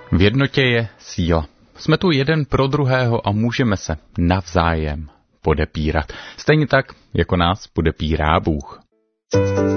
V jednotě je síla. Jsme tu jeden pro druhého a můžeme se navzájem podepírat. Stejně tak, jako nás podepírá Bůh.